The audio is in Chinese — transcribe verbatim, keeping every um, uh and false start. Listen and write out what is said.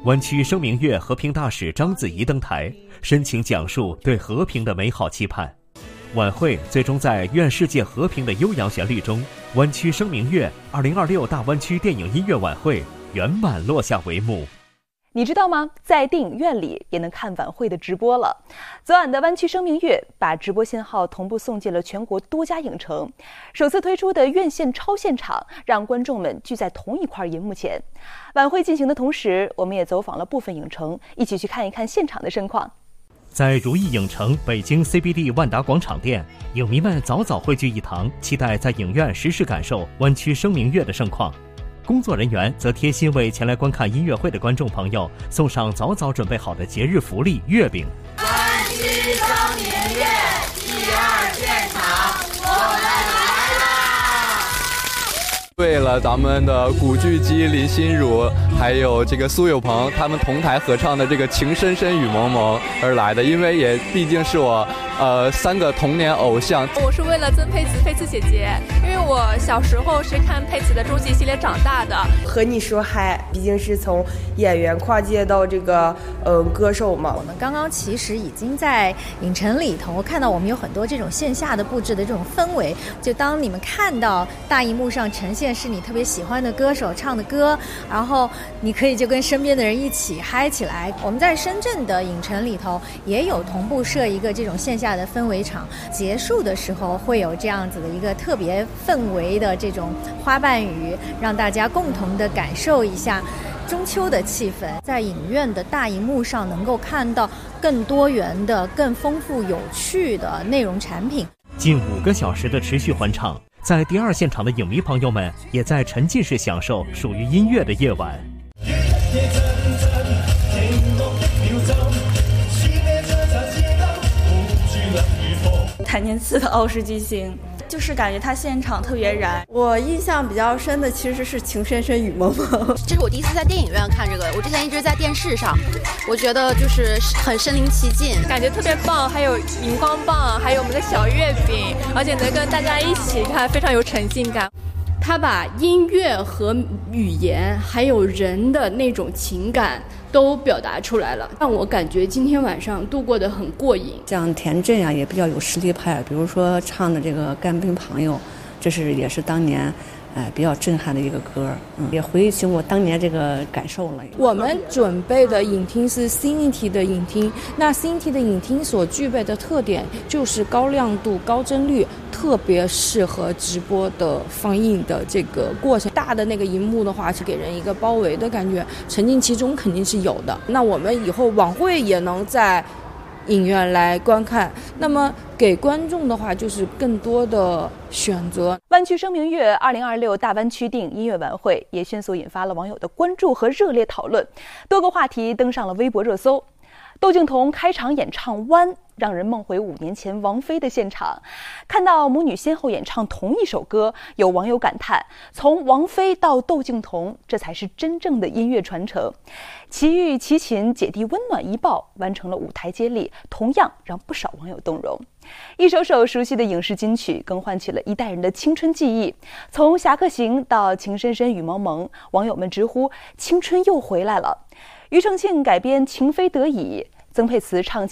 湾区声明月和平大使章子怡登台，深情讲述对和平的美好期盼。晚会最终在《愿世界和平》的悠扬旋律中，湾区声明月二零二六大湾区电影音乐晚会圆满落下帷幕。 你知道吗？在电影院里也能看晚会的直播了。昨晚的湾区声明月把直播信号同步送进了全国多家影城，首次推出的院线超现场让观众们聚在同一块银幕前。晚会进行的同时，我们也走访了部分影城，一起去看一看现场的盛况。 在如意影城北京 C B D 万达广场店，影迷们早早汇聚一堂，期待在影院实时感受湾区声明月的盛况。工作人员则贴心为前来观看音乐会的观众朋友送上早早准备好的节日福利月饼。 湾区声明月第二现场，我们来啦！ 为了咱们的古巨基、林心如，还有这个苏有朋他们同台合唱的这个《情深深雨蒙蒙》而来的，因为也毕竟是我呃三个童年偶像。 我是为了曾沛慈沛慈姐姐，因为我小时候是看沛慈的终极系列长大的。 和你说嗨，毕竟是从演员跨界到这个呃歌手嘛。 我们刚刚其实已经在影城里头看到我们有很多这种线下的布置的这种氛围，就当你们看到大荧幕上呈现是你特别喜欢的歌手唱的歌，然后你可以就跟身边的人一起嗨起来。我们在深圳的影城里头也有同步设一个这种线下的氛围场，结束的时候会有这样子的一个特别氛围的这种花瓣雨，让大家共同的感受一下中秋的气氛。在影院的大荧幕上能够看到更多元的、更丰富有趣的内容产品。 近五个小时的持续欢唱，在第二现场的影迷朋友们也在沉浸式享受属于音乐的夜晚。 谭健次的《傲视巨星》，就是感觉他现场特别燃。 我印象比较深的其实是《情深深雨蒙蒙》， 这是我第一次在电影院看这个，我之前一直在电视上，我觉得就是很身临其境， 感觉特别棒。还有荧光棒，还有我们的小月饼，而且能跟大家一起看，非常有沉浸感。 他把音乐和语言还有人的那种情感都表达出来了，让我感觉今天晚上度过得很过瘾。 像田震啊也比较有实力派，比如说唱的这个《干冰朋友》，这是也是当年呃比较震撼的一个歌，嗯，也回忆起我当年这个感受了。 我们准备的影厅是 Cinity 的影厅，那 Cinity 的影厅所具备的特点就是高亮度、高帧率，特别适合直播的放映的这个过程。大的那个荧幕的话，是给人一个包围的感觉，沉浸其中肯定是有的。那我们以后晚会也能在影院来观看，那么给观众的话就是更多的选择。 湾区声明月二零二六大湾区电影音乐晚会也迅速引发了网友的关注和热烈讨论，多个话题登上了微博热搜。窦靖童开场演唱《湾》，让人梦回五年前王菲的现场。看到母女先后演唱同一首歌，有网友感叹：从王菲到窦靖童，这才是真正的音乐传承。齐豫、齐秦姐弟温暖一抱，完成了舞台接力，同样让不少网友动容。一首首熟悉的影视金曲，更唤起了一代人的青春记忆。从《侠客行》到《情深深雨蒙蒙》，网友们直呼青春又回来了。庾澄庆改编《情非得已》，曾沛慈唱